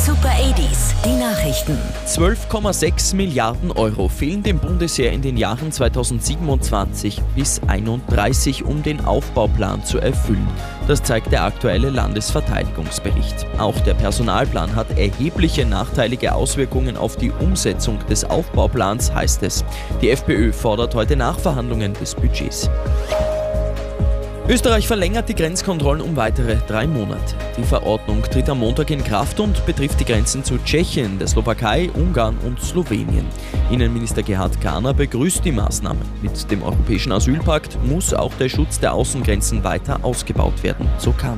Super 80s, die Nachrichten. 12,6 Milliarden Euro fehlen dem Bundesheer in den Jahren 2027 bis 2031, um den Aufbauplan zu erfüllen. Das zeigt der aktuelle Landesverteidigungsbericht. Auch der Personalplan hat erhebliche nachteilige Auswirkungen auf die Umsetzung des Aufbauplans, heißt es. Die FPÖ fordert heute Nachverhandlungen des Budgets. Österreich verlängert die Grenzkontrollen um weitere 3 Monate. Die Verordnung tritt am Montag in Kraft und betrifft die Grenzen zu Tschechien, der Slowakei, Ungarn und Slowenien. Innenminister Gerhard Kahner begrüßt die Maßnahme. Mit dem Europäischen Asylpakt muss auch der Schutz der Außengrenzen weiter ausgebaut werden, so Kahner.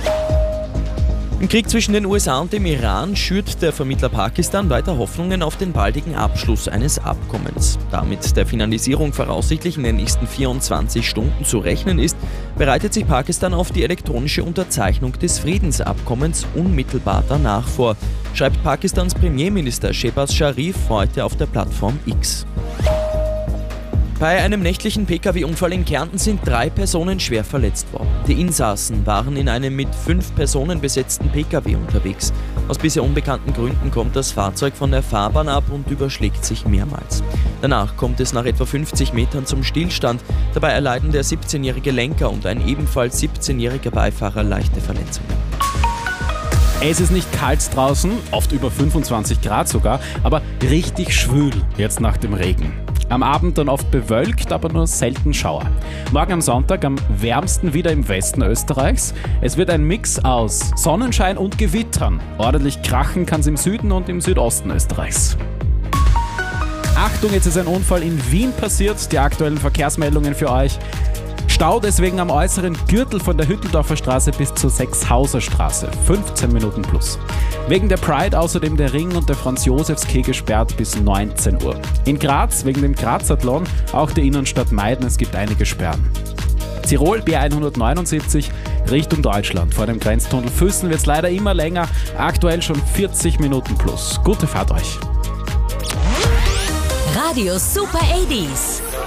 Im Krieg zwischen den USA und dem Iran schürt der Vermittler Pakistan weiter Hoffnungen auf den baldigen Abschluss eines Abkommens. Da mit der Finalisierung voraussichtlich in den nächsten 24 Stunden zu rechnen ist, bereitet sich Pakistan auf die elektronische Unterzeichnung des Friedensabkommens unmittelbar danach vor, schreibt Pakistans Premierminister Shehbaz Sharif heute auf der Plattform X. Bei einem nächtlichen Pkw-Unfall in Kärnten sind 3 Personen schwer verletzt worden. Die Insassen waren in einem mit 5 Personen besetzten Pkw unterwegs. Aus bisher unbekannten Gründen kommt das Fahrzeug von der Fahrbahn ab und überschlägt sich mehrmals. Danach kommt es nach etwa 50 Metern zum Stillstand. Dabei erleiden der 17-jährige Lenker und ein ebenfalls 17-jähriger Beifahrer leichte Verletzungen. Es ist nicht kalt draußen, oft über 25 Grad sogar, aber richtig schwül jetzt nach dem Regen. Am Abend dann oft bewölkt, aber nur selten Schauer. Morgen am Sonntag am wärmsten wieder im Westen Österreichs. Es wird ein Mix aus Sonnenschein und Gewittern. Ordentlich krachen kann es im Süden und im Südosten Österreichs. Achtung, jetzt ist ein Unfall in Wien passiert. Die aktuellen Verkehrsmeldungen für euch. Stau deswegen am äußeren Gürtel von der Hütteldorfer Straße bis zur Sechshauser Straße. 15 Minuten plus. Wegen der Pride außerdem der Ring und der Franz-Josefs-Quai gesperrt bis 19 Uhr. In Graz wegen dem Grazathlon auch die Innenstadt meiden, es gibt einige Sperren. Tirol B179 Richtung Deutschland. Vor dem Grenztunnel Füssen wird es leider immer länger, aktuell schon 40 Minuten plus. Gute Fahrt euch. Radio Super 80s.